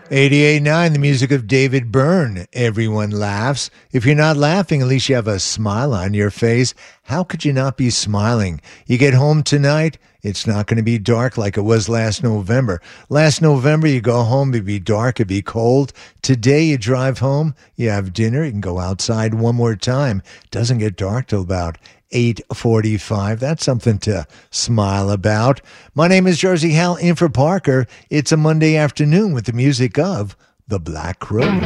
88.9, the music of David Byrne. Everyone laughs. If you're not laughing, at least you have a smile on your face. How could you not be smiling? You get home tonight, it's not going to be dark like it was last November. Last November, you go home, it'd be dark, it'd be cold. Today, you drive home, you have dinner, you can go outside one more time. Doesn't get dark till about 8:45. That's something to smile about. My name is Jersey Hal, in for Parker. It's a Monday afternoon with the music of The Black Crowes.